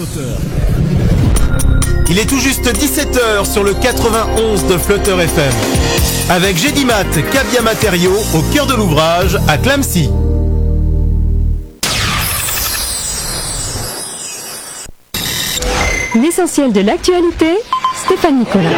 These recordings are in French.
Il est tout juste 17h sur le 91 de Flutter FM. Avec Gédimat, Cabia Matériaux, au cœur de l'ouvrage, à Clamecy. L'essentiel de l'actualité, Stéphane Nicolas.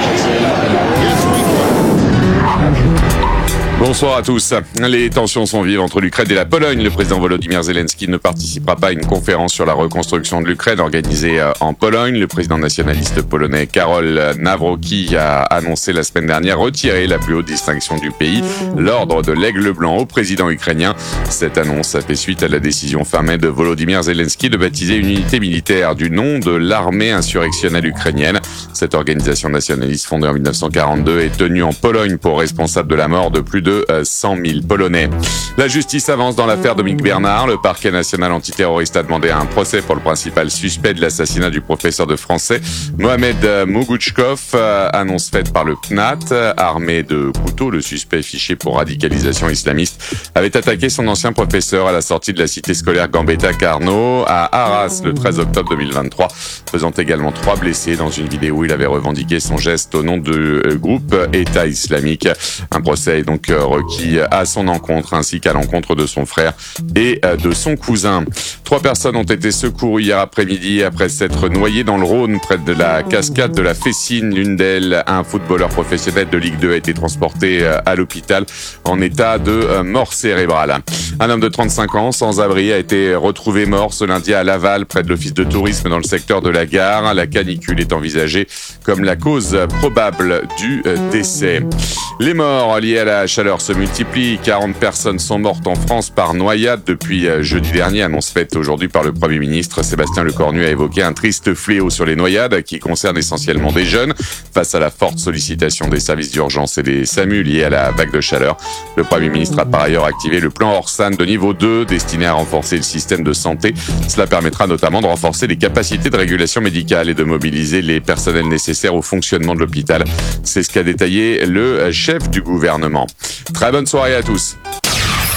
Bonsoir à tous. Les tensions sont vives entre l'Ukraine et la Pologne. Le président Volodymyr Zelensky ne participera pas à une conférence sur la reconstruction de l'Ukraine organisée en Pologne. Le président nationaliste polonais Karol Nawrocki a annoncé la semaine dernière retirer la plus haute distinction du pays, l'ordre de l'Aigle Blanc, au président ukrainien. Cette annonce a fait suite à la décision fin mai de Volodymyr Zelensky de baptiser une unité militaire du nom de l'armée insurrectionnelle ukrainienne. Cette organisation nationaliste fondée en 1942 est tenue en Pologne pour responsable de la mort de plus de 100 000 Polonais. La justice avance dans l'affaire Dominique Bernard. Le parquet national antiterroriste a demandé un procès pour le principal suspect de l'assassinat du professeur de français Mohamed Mougouchkov. Annonce faite par le CNAT. Armé de couteaux, le suspect fiché pour radicalisation islamiste avait attaqué son ancien professeur à la sortie de la cité scolaire Gambetta Carnot à Arras le 13 octobre 2023, faisant également 3 blessés. Dans une vidéo où il avait revendiqué son geste au nom du groupe État islamique. Un procès est donc requis à son encontre ainsi qu'à l'encontre de son frère et de son cousin. 3 personnes ont été secourues hier après-midi après s'être noyées dans le Rhône près de la cascade de la Fessine. L'une d'elles, un footballeur professionnel de Ligue 2, a été transporté à l'hôpital en état de mort cérébrale. Un homme de 35 ans sans abri a été retrouvé mort ce lundi à Laval près de l'office de tourisme dans le secteur de la gare. La canicule est envisagée comme la cause probable du décès. Les morts liés à la chaleur se multiplient. 40 personnes sont mortes en France par noyade depuis jeudi dernier. Annonce faite aujourd'hui par le Premier ministre. Sébastien Lecornu a évoqué un triste fléau sur les noyades qui concerne essentiellement des jeunes. Face à la forte sollicitation des services d'urgence et des SAMU liés à la vague de chaleur, le Premier ministre a par ailleurs activé le plan Orsan de niveau 2 destiné à renforcer le système de santé. Cela permettra notamment de renforcer les capacités de régulation médicale et de mobiliser les personnels nécessaires au fonctionnement de l'hôpital. C'est ce qu'a détaillé le chef du gouvernement. Très bonne soirée à tous.